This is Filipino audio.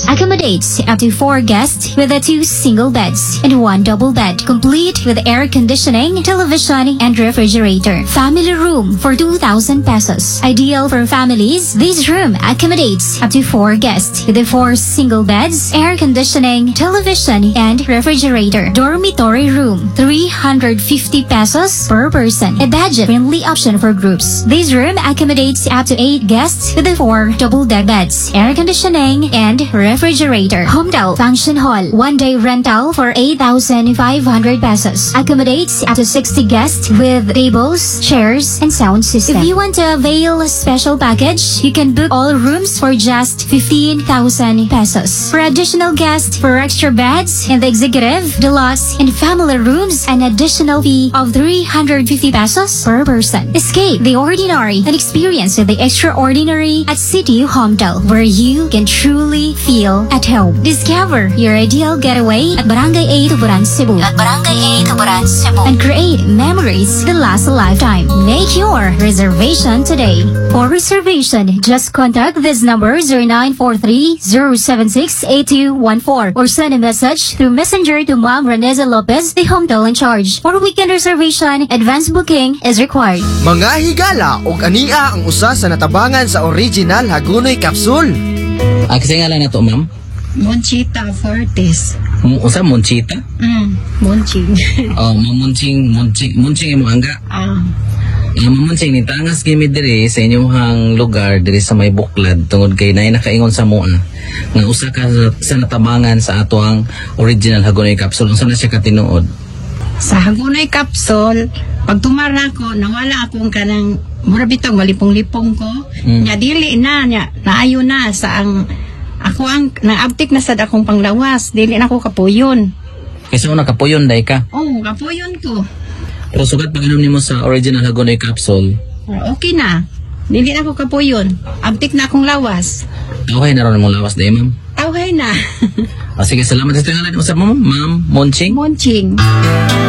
accommodates up to 4 guests with 2 single beds and 1 double bed, complete with air conditioning, television, and refrigerator. Family room for 2,000 pesos. Ideal for families, this room accommodates up to 4 guests with 4 single beds, air conditioning, television, and refrigerator. Dormitory room, 350 pesos per person. A budget-friendly option for groups. This room accommodates up to 8 guests with 4 double-deck beds, air conditioning, and refrigerator. Homedale Function Hall, 1-day rental for 8,500 pesos. Accommodates up to 60 guests with tables, chairs, and sound system. If you want to avail a special package, you can book all rooms for just 15,000 pesos. For additional guests, for extra beds in the executive, deluxe, and family rooms, an additional fee of 350 pesos per person. Escape the ordinary and experience the extraordinary at City Homedale, where you can truly feel at home. Discover your ideal getaway at Barangay 8, Tuburan, Cebu. And create memories that last a lifetime. Make your reservation today. For reservation, just contact this number 0943-076-8214 or send a message through Messenger to Ma'am Reneza Lopez, the Homedale in charge. For weekend reservation, advance booking is required. Mga higala og ania ang usa sa natabangan sa original Hagonoy Capsule. Kasi nga lang na to, ma'am? Monchita Fortes. Usa, Monchita? Monching. Munching imo angga. Mamunching ni tangas gimi diri sa inyong lugar diri sa may buklad tungod kay nay nakaingon sa mua nga usa ka sa natabangan sa ato ang original Hagonoy Capsule. Unsa na siya katinuod? Sa Hagonoy Capsule, pag tumara ko, nawala akong kanang mura bitong malipong-lipong ko. Nya dili na nya naayo na sa ang ako ang naabtik na sad akong panglawas, dili na ako kapuyon. Kasi una kapuyon day ka. Oh, kapuyon ko. Pero sugat pag inom nimo sa original Hagonoy Capsule, Okay na. Dili na ako kapuyon. Abtik na akong lawas. okay na ron mong lawas day, ma'am. Okay na. Sige, salamat sa tingalan mo sa ma'am, Monching. Monching.